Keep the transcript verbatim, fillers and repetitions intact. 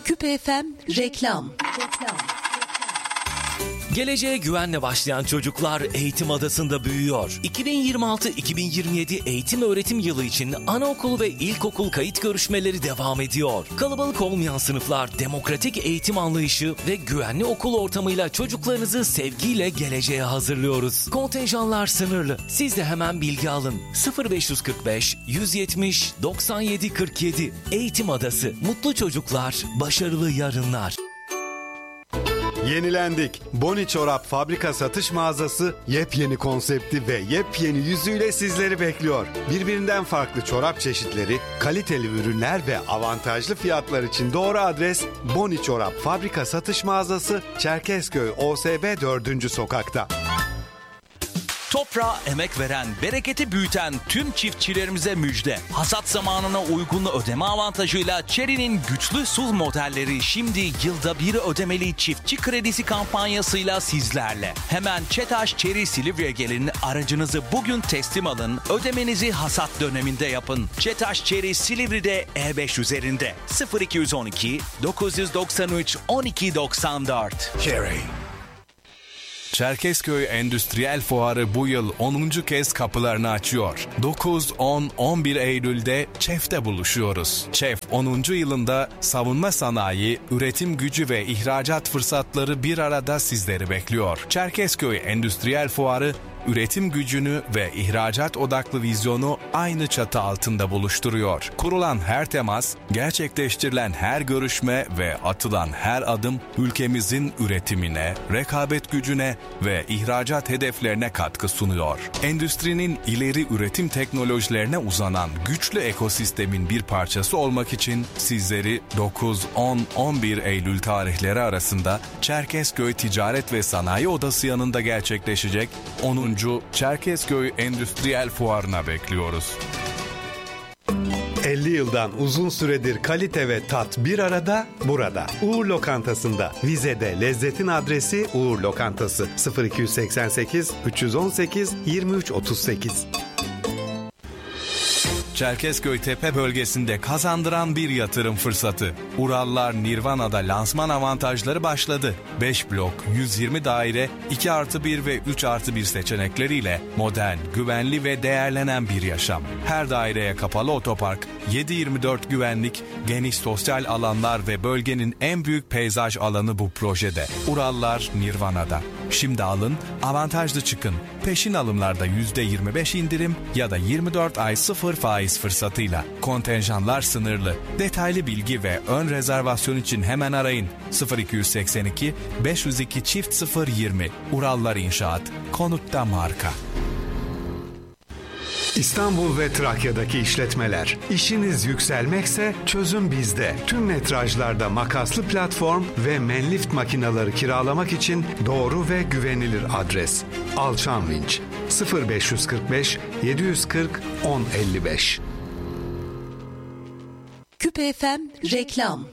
Küpe F M reklam. Reklam. Geleceğe güvenle başlayan çocuklar Eğitim Adası'nda büyüyor. iki bin yirmi altı iki bin yirmi yedi eğitim öğretim yılı için anaokul ve ilkokul kayıt görüşmeleri devam ediyor. Kalabalık olmayan sınıflar, demokratik eğitim anlayışı ve güvenli okul ortamıyla çocuklarınızı sevgiyle geleceğe hazırlıyoruz. Kontenjanlar sınırlı. Siz de hemen bilgi alın. sıfır beş kırk beş yüz yetmiş doksan yedi kırk yedi Eğitim Adası. Mutlu çocuklar, başarılı yarınlar. Yenilendik. Boni Çorap Fabrika Satış Mağazası yepyeni konsepti ve yepyeni yüzüyle sizleri bekliyor. Birbirinden farklı çorap çeşitleri, kaliteli ürünler ve avantajlı fiyatlar için doğru adres Boni Çorap Fabrika Satış Mağazası, Çerkezköy O S B dördüncü sokakta. Toprağa emek veren, bereketi büyüten tüm çiftçilerimize müjde. Hasat zamanına uygun ödeme avantajıyla Chery'nin güçlü S U V modelleri şimdi yılda bir ödemeli çiftçi kredisi kampanyasıyla sizlerle. Hemen ÇETAŞ Chery Silivri'ye gelin, aracınızı bugün teslim alın, ödemenizi hasat döneminde yapın. ÇETAŞ Chery Silivri'de E beş üzerinde sıfır iki on iki dokuz doksan üç on iki doksan dört. Chery. Çerkezköy Endüstriyel Fuarı bu yıl onuncu kez kapılarını açıyor. dokuz, on, on bir Eylül'de ÇEF'te buluşuyoruz. ÇEF onuncu yılında savunma sanayi, üretim gücü ve ihracat fırsatları bir arada sizleri bekliyor. Çerkezköy Endüstriyel Fuarı, üretim gücünü ve ihracat odaklı vizyonu aynı çatı altında buluşturuyor. Kurulan her temas, gerçekleştirilen her görüşme ve atılan her adım ülkemizin üretimine, rekabet gücüne ve ihracat hedeflerine katkı sunuyor. Endüstrinin ileri üretim teknolojilerine uzanan güçlü ekosistemin bir parçası olmak için sizleri dokuz, on, on bir Eylül tarihleri arasında Çerkezköy Ticaret ve Sanayi Odası yanında gerçekleşecek onuncu Çerkezköy Endüstriyel Fuarı'na bekliyoruz. elli yıldan uzun süredir kalite ve tat bir arada burada. Uğur Lokantası'nda. Vize'de lezzetin adresi Uğur Lokantası. sıfır iki seksen sekiz üç on sekiz yirmi üç otuz sekiz. Çerkezköy Tepe bölgesinde kazandıran bir yatırım fırsatı. Urallar Nirvana'da lansman avantajları başladı. beş blok, yüz yirmi daire, iki artı bir ve üç artı bir seçenekleriyle modern, güvenli ve değerlenen bir yaşam. Her daireye kapalı otopark, yedi yirmi dört güvenlik, geniş sosyal alanlar ve bölgenin en büyük peyzaj alanı bu projede. Urallar Nirvana'da. Şimdi alın, avantajlı çıkın. Peşin alımlarda yüzde yirmi beş indirim ya da yirmi dört ay sıfır faiz fırsatıyla. Kontenjanlar sınırlı. Detaylı bilgi ve ön rezervasyon için hemen arayın. sıfır iki seksen iki beş yüz iki çift sıfır yirmi. Urallar İnşaat. Konutta marka. İstanbul ve Trakya'daki işletmeler. İşiniz yükselmekse çözüm bizde. Tüm metrajlarda makaslı platform ve menlift makineleri kiralamak için doğru ve güvenilir adres. Alçan Vinç. sıfır beş kırk beş yedi yüz kırk on elli beş. Küpe F M reklam.